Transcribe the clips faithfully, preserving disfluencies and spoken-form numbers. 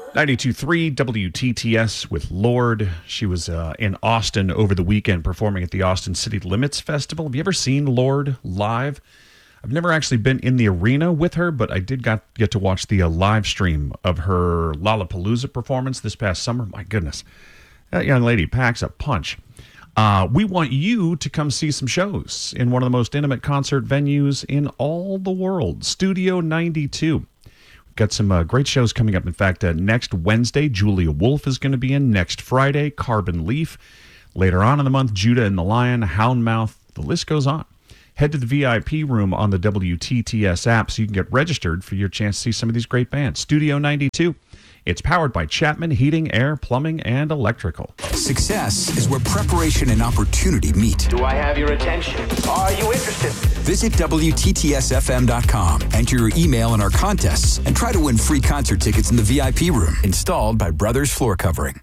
ninety-two point three W T T S with Lorde. She was uh, in Austin over the weekend performing at the Austin City Limits Festival. Have you ever seen Lorde live? I've never actually been in the arena with her, but I did got, get to watch the uh, live stream of her Lollapalooza performance this past summer. My goodness, that young lady packs a punch. Uh, we want you to come see some shows in one of the most intimate concert venues in all the world, Studio ninety-two. Got some uh, great shows coming up. In fact, uh, next Wednesday, Julia Wolf is going to be in. Next Friday, Carbon Leaf. Later on in the month, Judah and the Lion, Houndmouth. The list goes on. Head to the V I P room on the W T T S app so you can get registered for your chance to see some of these great bands. Studio ninety-two. It's powered by Chapman Heating, Air, Plumbing, and Electrical. Success is where preparation and opportunity meet. Do I have your attention? Are you interested? Visit W T T S F M dot com, enter your email in our contests, and try to win free concert tickets in the V I P room. Installed by Brothers Floor Covering.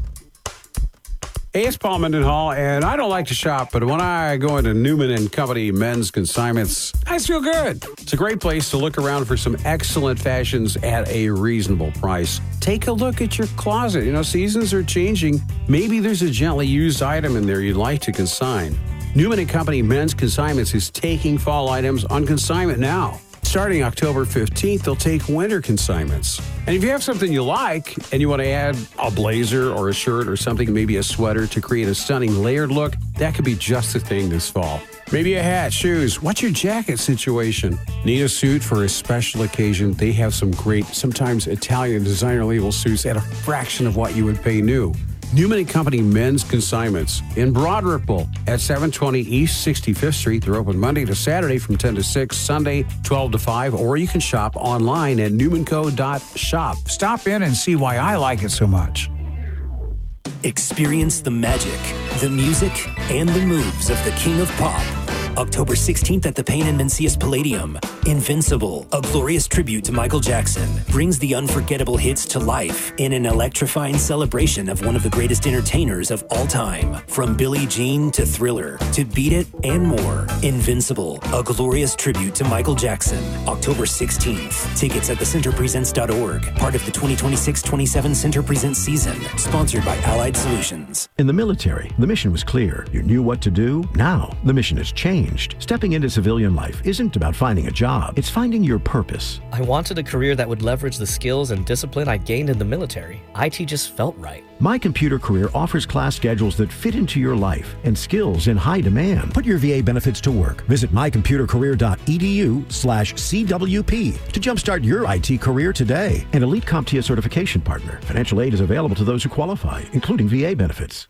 Hey, it's Paul Mendenhall, and I don't like to shop, but when I go into Newman and Company men's consignments, I just feel good. It's a great place to look around for some excellent fashions at a reasonable price. Take a look at your closet. You know, seasons are changing. Maybe there's a gently used item in there you'd like to consign. Newman and Company men's consignments is taking fall items on consignment now. Starting October fifteenth, they'll take winter consignments. And if you have something you like and you want to add a blazer or a shirt or something, maybe a sweater to create a stunning layered look, that could be just the thing this fall. Maybe a hat, shoes. What's your jacket situation? Need a suit for a special occasion? They have some great, sometimes Italian designer label suits at a fraction of what you would pay new. Newman and Company Men's Consignments in Broad Ripple at seven twenty East sixty-fifth Street. They're open Monday to Saturday from ten to six, Sunday twelve to five, or you can shop online at newman co dot shop. Stop in and see why I like it so much. Experience the magic, the music, and the moves of the King of Pop. October sixteenth at the Payne and Mencius Palladium. Invincible, a glorious tribute to Michael Jackson, brings the unforgettable hits to life in an electrifying celebration of one of the greatest entertainers of all time. From Billie Jean to Thriller to Beat It and more. Invincible, a glorious tribute to Michael Jackson. October sixteenth. Tickets at the center presents dot org. Part of the twenty twenty-six twenty-seven Center Presents season. Sponsored by Allied Solutions. In the military, the mission was clear. You knew what to do. Now, the mission has changed. Stepping into civilian life isn't about finding a job. It's finding your purpose. I wanted a career that would leverage the skills and discipline I gained in the military. I T just felt right. My Computer Career offers class schedules that fit into your life and skills in high demand. Put your V A benefits to work. Visit my computer career dot e d u slash C W P to jumpstart your I T career today. An Elite CompTIA certification partner. Financial aid is available to those who qualify, including V A benefits.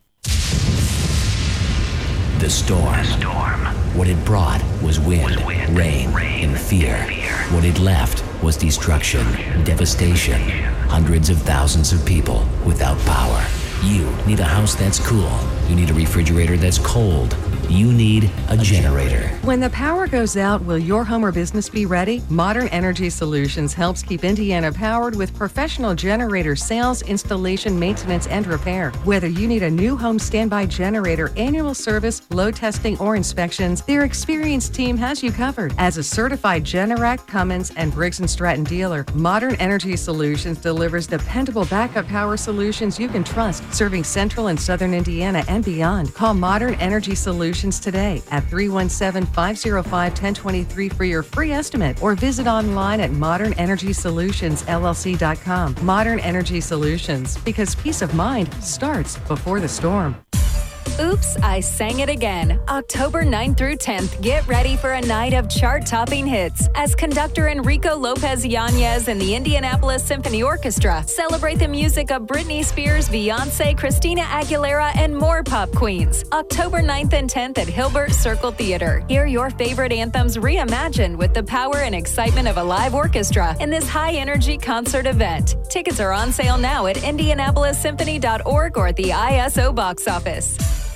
The storm. The storm. What it brought was wind, Was wind, rain, rain, and fear. and fear. What it left was destruction, devastation. Hundreds of thousands of people without power. You need a house that's cool. You need a refrigerator that's cold. You need a generator. When the power goes out, will your home or business be ready? Modern Energy Solutions helps keep Indiana powered with professional generator sales, installation, maintenance, and repair. Whether you need a new home standby generator, annual service, load testing, or inspections, their experienced team has you covered. As a certified Generac, Cummins, and Briggs and Stratton dealer, Modern Energy Solutions delivers dependable backup power solutions you can trust, serving central and southern Indiana and beyond. Call Modern Energy Solutions today at three one seven, five oh five, one oh two three for your free estimate, or visit online at modern energy solutions l l c dot com. Modern Energy Solutions, because peace of mind starts before the storm. Oops, I sang it again. October ninth through tenth, get ready for a night of chart-topping hits as conductor Enrico Lopez Yanez and the Indianapolis Symphony Orchestra celebrate the music of Britney Spears, Beyonce, Christina Aguilera, and more pop queens. October ninth and tenth at Hilbert Circle Theater. Hear your favorite anthems reimagined with the power and excitement of a live orchestra in this high-energy concert event. Tickets are on sale now at indianapolis symphony dot org or at the I S O box office.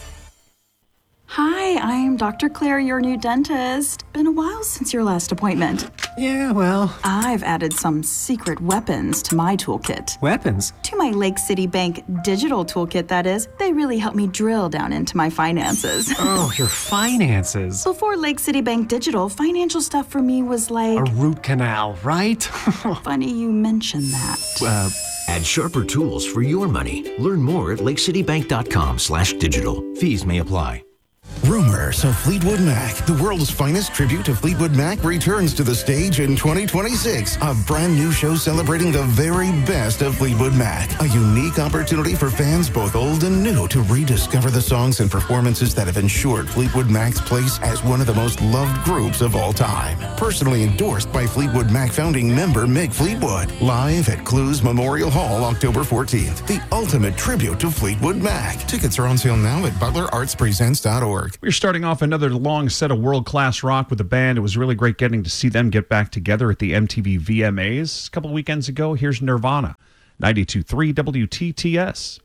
Hi, I'm Doctor Claire, your new dentist. Been a while since your last appointment. Yeah, well... I've added some secret weapons to my toolkit. Weapons? To my Lake City Bank digital toolkit, that is. They really help me drill down into my finances. Oh, your finances. Before Lake City Bank Digital, financial stuff for me was like... A root canal, right? Funny you mention that. Uh... Add sharper tools for your money. Learn more at lakecitybank.com slash digital. Fees may apply. Rumors of Fleetwood Mac, the world's finest tribute to Fleetwood Mac, returns to the stage in twenty twenty-six. A brand new show celebrating the very best of Fleetwood Mac. A unique opportunity for fans both old and new to rediscover the songs and performances that have ensured Fleetwood Mac's place as one of the most loved groups of all time. Personally endorsed by Fleetwood Mac founding member Mick Fleetwood. Live at Clues Memorial Hall, October fourteenth. The ultimate tribute to Fleetwood Mac. Tickets are on sale now at butler arts presents dot org. We're starting off another long set of world-class rock with the band. It was really great getting to see them get back together at the M T V V M As a couple weekends ago. Here's Nirvana, ninety-two point three W T T S.